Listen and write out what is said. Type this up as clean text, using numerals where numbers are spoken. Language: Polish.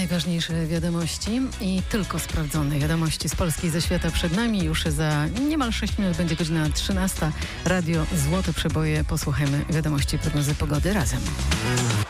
Najważniejsze wiadomości i tylko sprawdzone wiadomości z Polski i ze świata przed nami. Już za niemal 6 minut będzie godzina 13. Radio Złote Przeboje. Posłuchajmy wiadomości, prognozy pogody razem.